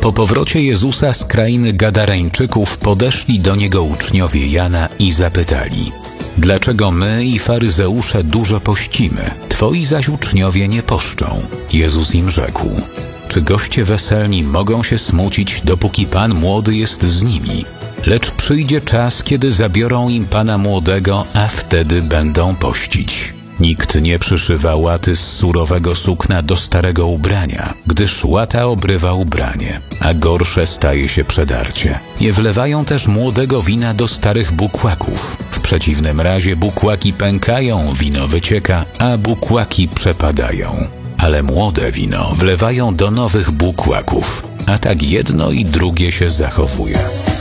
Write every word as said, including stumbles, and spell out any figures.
Po powrocie Jezusa z krainy Gadareńczyków podeszli do Niego uczniowie Jana i zapytali: dlaczego my i faryzeusze dużo pościmy, twoi zaś uczniowie nie poszczą? Jezus im rzekł: czy goście weselni mogą się smucić, dopóki Pan młody jest z nimi? Lecz przyjdzie czas, kiedy zabiorą im Pana młodego, a wtedy będą pościć. Nikt nie przyszywa łaty z surowego sukna do starego ubrania, gdyż łata obrywa ubranie, a gorsze staje się przedarcie. Nie wlewają też młodego wina do starych bukłaków. W przeciwnym razie bukłaki pękają, wino wycieka, a bukłaki przepadają. Ale młode wino wlewają do nowych bukłaków, a tak jedno i drugie się zachowuje.